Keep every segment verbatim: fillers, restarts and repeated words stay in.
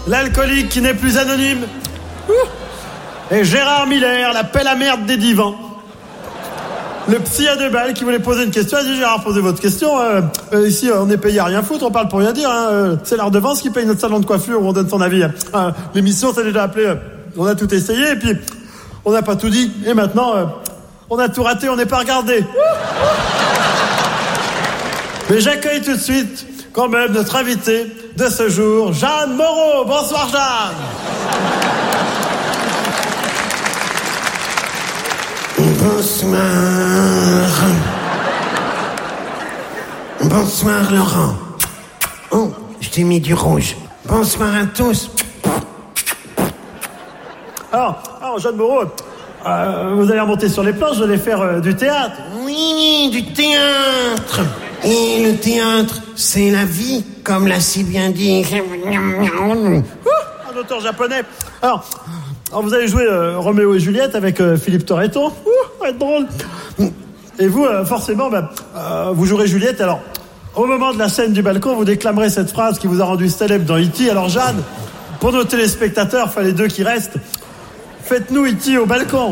l'alcoolique qui n'est plus anonyme. Ouh. Et Gérard Miller, la pelle à merde des divans. Le psy à deux balles qui voulait poser une question. Il a dit, Gérard, posez votre question. Euh, euh, ici, on est payé à rien foutre, on parle pour rien dire. Hein. Euh, c'est la redevance qui paye notre salon de coiffure où on donne son avis. Euh, l'émission, c'est déjà appelé. Euh, on a tout essayé et puis on n'a pas tout dit. Et maintenant, euh, on a tout raté, on n'est pas regardé. Mais j'accueille tout de suite, quand même, notre invité de ce jour, Jeanne Moreau. Bonsoir, Jeanne. Bonsoir. Bonsoir Laurent. Oh, je t'ai mis du rouge. Bonsoir à tous. Alors, alors Jeanne Moreau, euh, vous allez remonter sur les planches, vous allez faire euh, du théâtre. Oui, du théâtre. Et le théâtre, c'est la vie, comme l'a si bien dit Ouh, un auteur japonais. Alors, alors vous allez jouer euh, Roméo et Juliette avec euh, Philippe Torreton. Ouh, ça va être drôle. Et vous, euh, forcément, bah, euh, vous jouerez Juliette. Alors, au moment de la scène du balcon, vous déclamerez cette phrase qui vous a rendu célèbre dans E T. Alors, Jeanne, pour nos téléspectateurs, enfin les deux qui restent, faites-nous E T au balcon.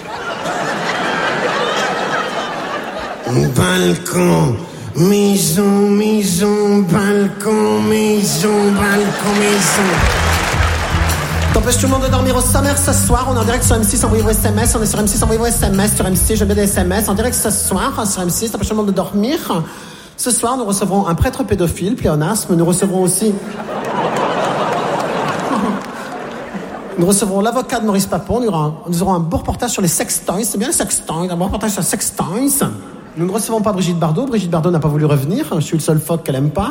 Balcon, maison, maison, balcon, maison, balcon, maison. T'empêches tout le monde de dormir au sommaire ce soir. On est en direct sur M six, envoyez vos S M S. On est sur M six, envoyez vos S M S. Sur M six, j'aime bien des S M S. En direct ce soir sur M six, t'empêches tout le monde de dormir. Ce soir, nous recevrons un prêtre pédophile, pléonasme. Nous recevrons aussi... Nous recevrons l'avocat de Maurice Papon. Nous aurons, un, nous aurons un beau reportage sur les sextoys. C'est bien les sextoys. Un beau reportage sur les sextoys. Nous ne recevons pas Brigitte Bardot. Brigitte Bardot n'a pas voulu revenir. Je suis le seul phoque qu'elle aime pas.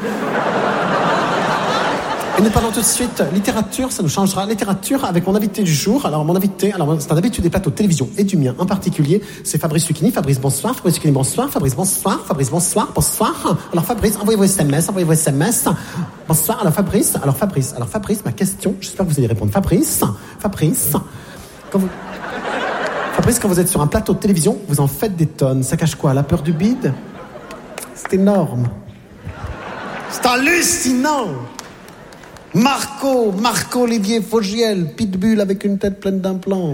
Et nous parlons tout de suite littérature, ça nous changera. Littérature avec mon invité du jour. Alors, mon invité, alors, c'est un habitué des plateaux de télévision et du mien en particulier. C'est Fabrice Lucchini. Fabrice, bonsoir. Fabrice Lucchini, bonsoir. Fabrice, bonsoir. Fabrice, bonsoir. Bonsoir. Alors, Fabrice, envoyez vos S M S. Envoyez vos S M S. Bonsoir. Alors, Fabrice. Alors, Fabrice. Alors, Fabrice, ma question. J'espère que vous allez répondre. Fabrice. Fabrice. Quand vous... Fabrice, quand vous êtes sur un plateau de télévision, vous en faites des tonnes. Ça cache quoi? La peur du bide? C'est énorme. C'est hallucinant. Marco, Marco Olivier Fogiel, pitbull avec une tête pleine d'implants.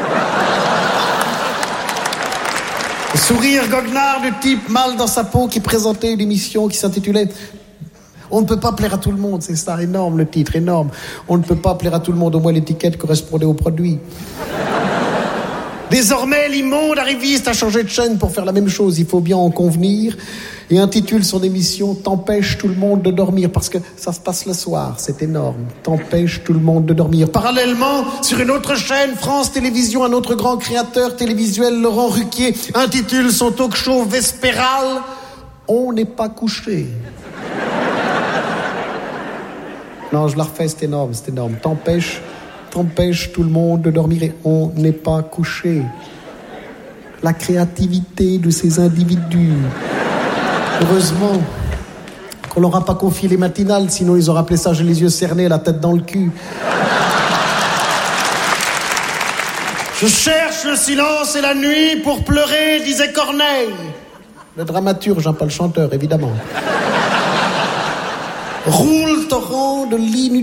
Sourire goguenard du type mal dans sa peau qui présentait une émission qui s'intitulait « On ne peut pas plaire à tout le monde », c'est ça, énorme le titre, énorme. On ne peut pas plaire à tout le monde, au moins l'étiquette correspondait au produit. Désormais, l'immonde arriviste a changé de chaîne pour faire la même chose, il faut bien en convenir, et intitule son émission « T'empêche tout le monde de dormir », parce que ça se passe le soir, c'est énorme. « T'empêche tout le monde de dormir ». Parallèlement, sur une autre chaîne, France Télévisions, un autre grand créateur télévisuel, Laurent Ruquier, intitule son talk show vespéral « On n'est pas couché ». Non, je la refais, c'est énorme, c'est énorme. « T'empêche... T'empêche tout le monde de dormir et on n'est pas couché. » La créativité de ces individus. Heureusement qu'on leur a pas confié les matinales, sinon ils auraient appelé ça « j'ai les yeux cernés, la tête dans le cul ». Je cherche le silence et la nuit pour pleurer, disait Corneille. Le dramaturge, hein, pas le chanteur, évidemment. Roule torrent de l'inutilité.